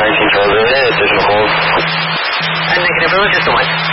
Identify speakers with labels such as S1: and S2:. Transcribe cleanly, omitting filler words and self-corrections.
S1: 1912, additional hold.
S2: Negative, it was just a one.